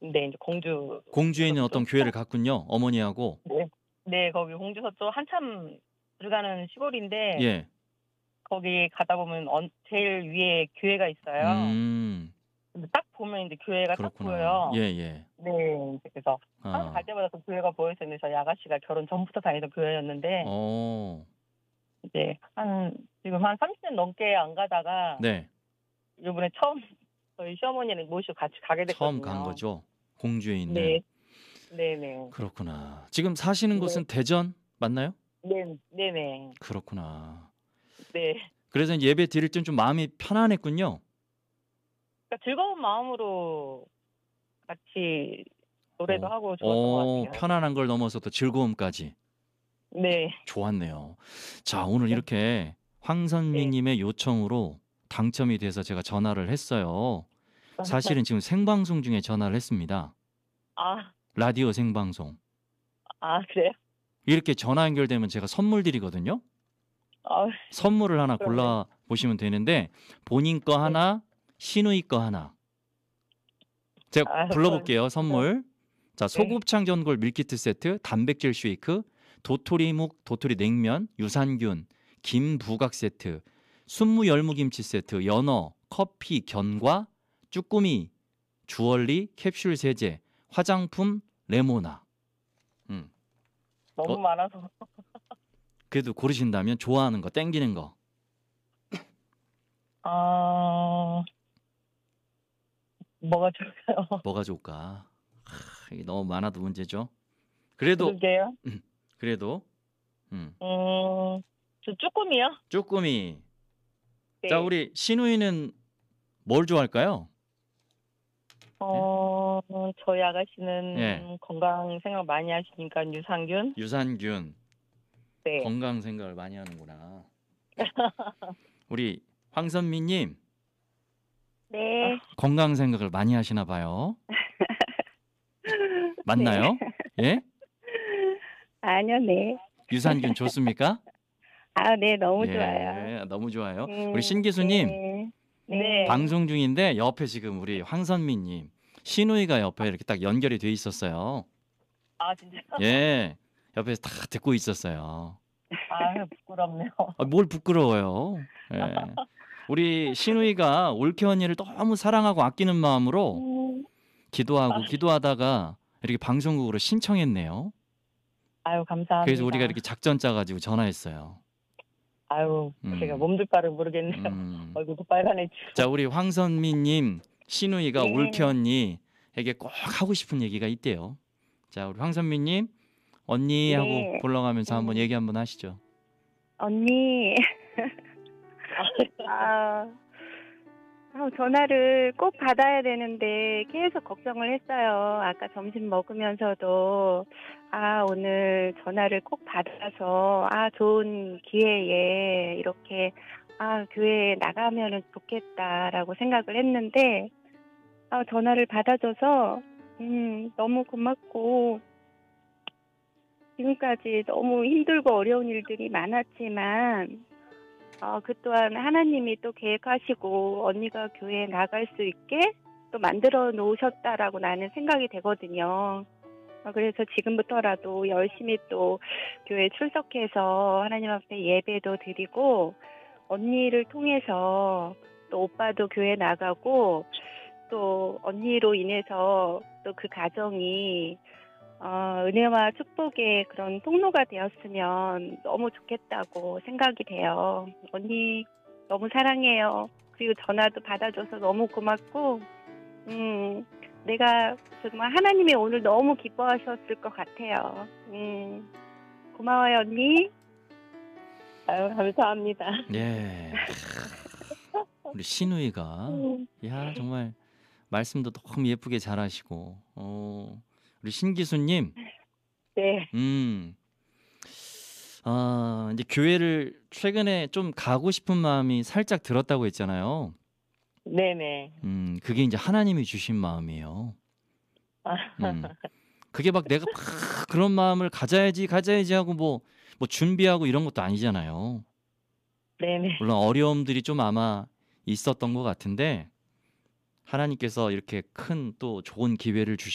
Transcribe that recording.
네, 이제 공주 공주에 있는 어떤 서쪽. 교회를 갔군요, 어머니하고. 네. 네, 거기 공주 서쪽 한참 들어가는 시골인데 예. 거기 가다 보면 제일 위에 교회가 있어요. 음. 근데 딱 보면 이제 교회가 딱 그렇구나. 보여요. 예예. 네. 이제 그래서 항상 갈 아. 때마다 그 교회가 보여서 있는데 저희 아가씨가 결혼 전부터 다니던 교회였는데 어. 이제 지금 한 30년 넘게 안 가다가 네. 요번에 처음 저희 시어머니를 모시고 같이 가게 처음 간 됐거든요. 거죠? 공주에 있는. 네. 네네. 그렇구나. 지금 사시는 네. 곳은 대전 맞나요? 네. 네네. 그렇구나. 네. 그래서 인제 예배 드릴 땐 좀 마음이 편안했군요. 그러니까 즐거운 마음으로 같이 노래도 어. 하고 좋았던 것 같아요. 편안한 걸 넘어서 또 즐거움까지. 네. 좋았네요. 자, 오늘 네. 이렇게 황선미 네. 님의 요청으로 당첨이 돼서 제가 전화를 했어요. 사실은 지금 생방송 중에 전화를 했습니다. 아. 라디오 생방송. 아, 그래요? 이렇게 전화 연결되면 제가 선물 드리거든요. 아, 선물을 하나 그렇네요. 골라 보시면 되는데 본인 거 네. 하나, 시누이 거 하나. 제가 아, 불러 그럼 볼게요, 선물. 자, 네. 소곱창 전골 밀키트 세트, 단백질 쉐이크, 도토리묵, 도토리 냉면, 유산균, 김부각 세트, 순무 열무김치 세트, 연어, 커피, 견과, 쭈꾸미, 주얼리, 캡슐 세제, 화장품, 레모나. 음. 너무 어, 많아서. 그래도 고르신다면 좋아하는 거, 땡기는 거. 아, 뭐가 좋을까요? 뭐가 좋을까? 이게 너무 많아도 문제죠. 그래도 그러게요. 그래도 음. 저 쭈꾸미요? 쭈꾸미. 자, 네. 우리 시누이는 뭘 좋아할까요? 예? 저희 예. 아가씨는 건강 생각 많이 하시니까 유산균? 유산균. 네. 건강 생각을 많이 하는구나. 우리 황선미 님 네. 건강 생각을 많이 하시나 봐요. 네. 맞나요? 예? 아니요, 네. 유산균 좋습니까? 아, 네, 너무 좋아요. 예, 너무 좋아요. 우리 신기수 님 네. 네. 네. 방송 중인데 옆에 지금 우리 황선미 님 시누이가 옆에 이렇게 딱 연결이 돼 있었어요. 아, 진짜요? 예. 옆에서 다 듣고 있었어요. 아, 부끄럽네요. 뭘 부끄러워요. 예. 우리 시누이가 올케 언니를 너무 사랑하고 아끼는 마음으로 아, 기도하다가 이렇게 방송국으로 신청했네요. 아유, 그래서 감사합니다. 우리가 이렇게 작전 짜가지고 전화했어요. 아유, 제가 음. 몸둘 바를 모르겠네요. 얼굴도 빨간해지고. 자, 우리 황선미님 시누이가 네. 올케 언니에게 꼭 하고 싶은 얘기가 있대요. 자, 우리 황선미님 언니하고 네. 불러가면서 한번 얘기 한번 하시죠. 언니. 전화를 꼭 받아야 되는데 계속 걱정을 했어요. 아까 점심 먹으면서도 오늘 전화를 꼭 받아서 좋은 기회에 이렇게 교회에 나가면은 좋겠다라고 생각을 했는데 전화를 받아줘서 너무 고맙고 지금까지 너무 힘들고 어려운 일들이 많았지만 그 또한 하나님이 또 계획하시고 언니가 교회에 나갈 수 있게 또 만들어 놓으셨다라고 나는 생각이 되거든요. 그래서 지금부터라도 열심히 또 교회 출석해서 하나님 앞에 예배도 드리고 언니를 통해서 또 오빠도 교회 나가고 또 언니로 인해서 또 그 가정이 은혜와 축복의 그런 통로가 되었으면 너무 좋겠다고 생각이 돼요. 언니 너무 사랑해요. 그리고 전화도 받아줘서 너무 고맙고 내가 정말 하나님이 오늘 너무 기뻐하셨을 것 같아요. 고마워요, 언니. 아유, 감사합니다. 예. 우리 시누이가 야, 정말 말씀도 너무 예쁘게 잘하시고 우리 신기수님 네. 이제 교회를 최근에 좀 가고 싶은 마음이 살짝 들었다고 했잖아요. 네네. 그게 이제 하나님이 주신 마음이에요. 그게 막 내가 막 그런 마음을 가져야지 하고 뭐 준비하고 이런 것도 아니잖아요. 네네. 물론 어려움들이 좀 아마 있었던 것 같은데 하나님께서 이렇게 큰 또 좋은 기회를